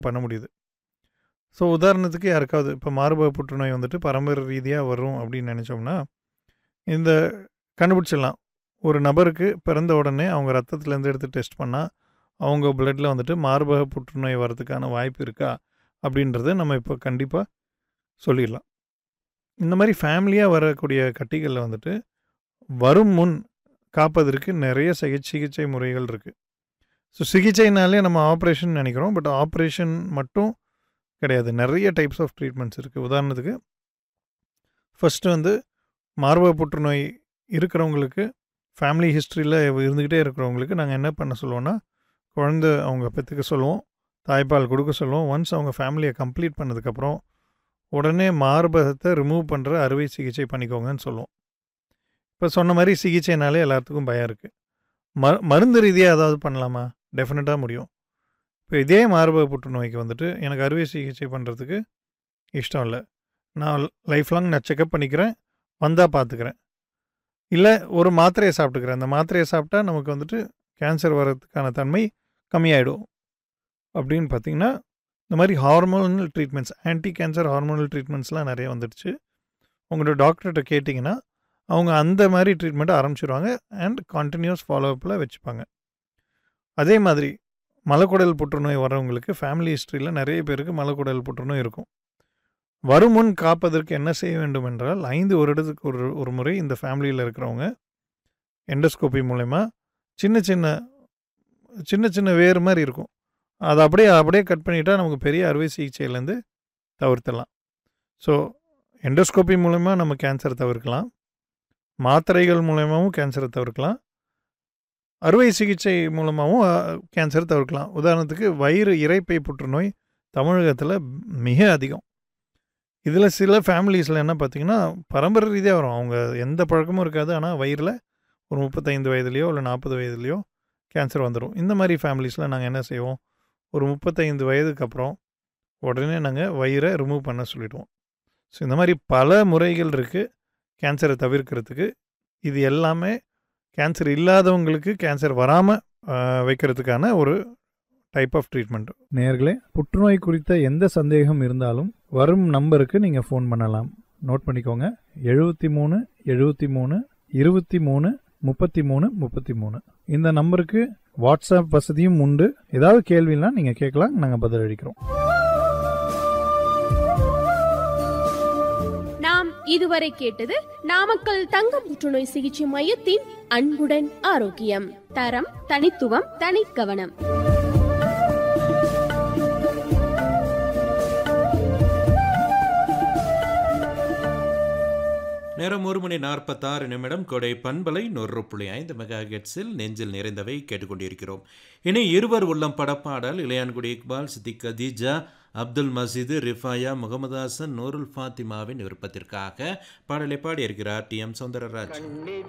பண்ண முடியுது. ஸோ உதாரணத்துக்கு யாருக்காவது இப்போ மார்பக புற்றுநோய் வந்துட்டு பரம்பரை ரீதியாக வரும் அப்படின்னு நினச்சோம்னா, இந்த கண்டுபிடிச்சிடலாம். ஒரு நபருக்கு பிறந்த உடனே அவங்க ரத்தத்துலேருந்து எடுத்து டெஸ்ட் பண்ணால், அவங்க பிளட்டில் வந்துட்டு மார்பக புற்றுநோய் வரதுக்கான வாய்ப்பு இருக்கா அப்படின்றத நம்ம இப்போ கண்டிப்பாக சொல்லிடலாம். இந்த மாதிரி ஃபேமிலியாக வரக்கூடிய கட்டிகளில் வந்துட்டு வரும் முன் காப்பதற்கு நிறைய சிகிச்சை முறைகள் இருக்குது. ஸோ சிகிச்சைனாலே நம்ம ஆப்ரேஷன் நினைக்கிறோம். பட் ஆப்ரேஷன் மட்டும் கிடையாது. நிறைய டைப்ஸ் ஆஃப் ட்ரீட்மெண்ட்ஸ் இருக்குது. உதாரணத்துக்கு ஃபஸ்ட்டு வந்து மார்பக புற்றுநோய் இருக்கிறவங்களுக்கு, ஃபேமிலி ஹிஸ்ட்ரியில் இருந்துக்கிட்டே இருக்கிறவங்களுக்கு நாங்கள் என்ன பண்ண சொல்லுவோன்னா, குழந்தை அவங்க பெற்றுக்க சொல்லுவோம், தாய்ப்பால் கொடுக்க சொல்லுவோம். ஒன்ஸ் அவங்க ஃபேமிலியை கம்ப்ளீட் பண்ணதுக்கப்புறம் உடனே மார்பகத்தை ரிமூவ் பண்ணுற அறுவை சிகிச்சை பண்ணிக்கோங்கன்னு சொல்லுவோம். இப்போ சொன்ன மாதிரி சிகிச்சைனாலே எல்லாத்துக்கும் பயம் இருக்குது. மருந்து ரீதியாக ஏதாவது பண்ணலாமா? டெஃபினட்டாக முடியும். இப்போ இதே மார்பக புற்றுநோய்க்கு வந்துட்டு எனக்கு அறுவை சிகிச்சை பண்ணுறதுக்கு இஷ்டம் இல்லை, நான் லைஃப் லாங் நான் செக்கப் பண்ணிக்கிறேன், வந்தால் பார்த்துக்கிறேன், இல்லை ஒரு மாத்திரையை சாப்பிட்டுக்கிறேன், அந்த மாத்திரையை சாப்பிட்டா நமக்கு வந்துட்டு கேன்சர் வர்றதுக்கான தன்மை கம்மியாயிடும் அப்படின்னு பார்த்தீங்கன்னா, இந்த மாதிரி hormonal treatments, anti cancer hormonal ட்ரீட்மெண்ட்ஸ்லாம் நிறைய வந்துடுச்சு. உங்களோட டாக்டர்கிட்ட கேட்டிங்கன்னா அவங்க அந்த மாதிரி ட்ரீட்மெண்ட்டை ஆரம்பிச்சிடுவாங்க அண்ட் கண்டினியூஸ் ஃபாலோஅப்பில் வச்சுப்பாங்க. அதே மாதிரி மலக்குடல் புற்றுநோய் வரவங்களுக்கு ஃபேமிலி ஹிஸ்ட்ரியில் நிறைய பேருக்கு மலக்குடல் புற்றுநோய் இருக்கும். வரும் முன் காப்பதற்கு என்ன செய்ய வேண்டும் என்றால், 5 வருடத்துக்கு ஒரு முறை இந்த ஃபேமிலியில் இருக்கிறவங்க எண்டோஸ்கோபி மூலயமா சின்ன சின்ன வேறு மாதிரி இருக்கும், அதை அப்படியே கட் பண்ணிட்டா நமக்கு பெரிய அறுவை சிகிச்சையிலேருந்து தவிர்த்தலாம். ஸோ எண்டோஸ்கோபி மூலமாக நம்ம கேன்சரை தவிர்க்கலாம், மாத்திரைகள் மூலமாகவும் கேன்சரை தவிர்க்கலாம், அறுவை சிகிச்சை மூலமாகவும் கேன்சரை தவிர்க்கலாம். உதாரணத்துக்கு வயிறு இரைப்பை புற்றுநோய் தமிழகத்தில் மிக அதிகம். இதில் சில ஃபேமிலிஸில் என்ன பார்த்திங்கன்னா பரம்பரை ரீதியாக வரும், அவங்க எந்த பழக்கமும் இருக்காது, ஆனால் வயிறில் ஒரு 35 வயதுலையோ இல்லை 40 வயதுலையோ கேன்சர் வந்துடும். இந்த மாதிரி ஃபேமிலிஸில் நாங்கள் என்ன செய்வோம், ஒரு 35 வயதுக்கு அப்புறம் உடனே நாங்கள் வயிறை ரிமூவ் பண்ண சொல்லிவிடுவோம். ஸோ இந்த மாதிரி பல முறைகள் இருக்குது கேன்சரை தவிர்க்கிறதுக்கு. இது எல்லாமே கேன்சர் இல்லாதவங்களுக்கு கேன்சர் வராமல் வைக்கிறதுக்கான ஒரு டைப் ஆஃப் ட்ரீட்மெண்ட். நேயர்களே, புற்றுநோய் குறித்த எந்த சந்தேகம் இருந்தாலும் வரும் நம்பருக்கு நீங்கள் ஃபோன் பண்ணலாம். நோட் பண்ணிக்கோங்க, 73 73 23 33 33. இந்த நம்பருக்கு வாட்ஸ்அப் வசதியும் உண்டு. ஏதாவது கேள்வினா நீங்கள் கேட்கலாம், நாங்கள் பதிலளிக்கிறோம். நாம் இதுவரை கேட்டது நாமக்கல் தங்க புற்றுநோய் சிகிச்சை மையத்தின் அன்புடன் ஆரோக்கியம். தரம், தனித்துவம், தனிக்கவனம். நேரம் 1:46 கொடை பண்பலை 100.5 மெகாஹெர்ட்ஸில் நெஞ்சில் நிறைந்தவை கேட்டுக்கொண்டிருக்கிறோம். இனி இருவர் உள்ளம் படப்பாடல் இளையான்குடி இக்பால், சித்திக் கதீஜா, அப்துல் மசீது, ரிஃபாயா, முகமது ஹாசன், நூருல் ஃபாத்திமாவின் விருப்பத்திற்காக பாடலை பாடியிருக்கிறார் டி.எம். சௌந்தரராஜன்.